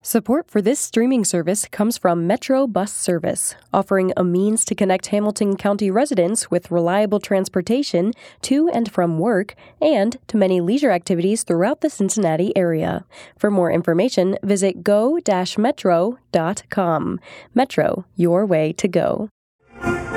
Support for this streaming service comes from Metro Bus Service, offering a means to connect Hamilton County residents with reliable transportation to and from work and to many leisure activities throughout the Cincinnati area. For more information, visit go-metro.com. Metro, your way to go.